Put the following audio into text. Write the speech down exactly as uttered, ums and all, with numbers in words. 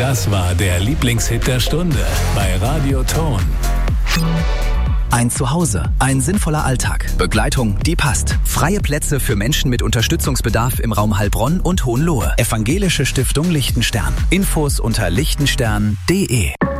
Das war der Lieblingshit der Stunde bei Radio Ton. Ein Zuhause, ein sinnvoller Alltag, Begleitung, die passt. Freie Plätze für Menschen mit Unterstützungsbedarf im Raum Heilbronn und Hohenlohe. Evangelische Stiftung Lichtenstern. Infos unter lichtenstern punkt de.